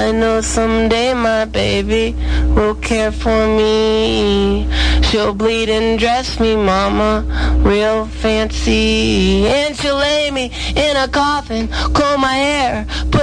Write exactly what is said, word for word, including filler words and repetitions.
I know someday my baby will care for me. She'll bleed and dress me, mama, real fancy. And she'll lay me in a coffin, comb my hair, put